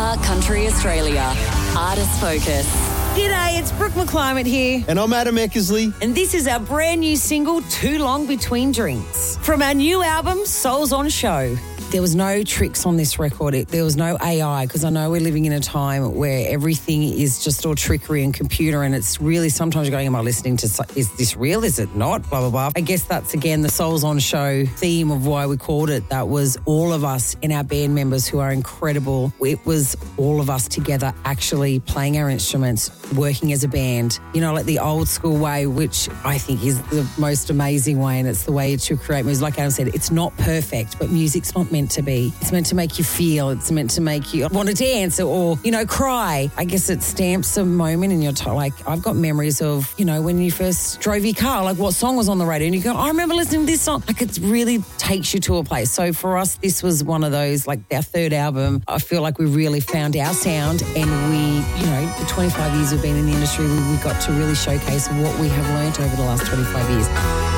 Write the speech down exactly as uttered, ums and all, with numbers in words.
Star Country Australia. Artist Focus. G'day, it's Brooke McClimate here. And I'm Adam Eckersley. And this is our brand new single, Too Long Between Drinks. From our new album, Souls on Show. There was no tricks on this record. It, there was no A I, because I know we're living in a time where everything is just all trickery and computer, and it's really sometimes you're going, am I listening to, is this real? Is it not? Blah, blah, blah. I guess that's, again, the Souls on Show theme of why we called it. That was all of us and our band members who are incredible. It was all of us together actually playing our instruments, working as a band, you know, like the old school way, which I think is the most amazing way, and it's the way to create music. Like Adam said, it's not perfect, but music's not meant to be. It's meant to make you feel. It's meant to make you want to dance or, you know, cry. I guess it stamps a moment in your time. Like, I've got memories of, you know, when you first drove your car, like what song was on the radio, and you go, I remember listening to this song. Like, it really takes you to a place. So for us, this was one of those, like our third album. I feel like we really found our sound, and we, you know, the twenty-five years we've been in the industry, we, we got to really showcase what we have learnt over the last twenty-five years.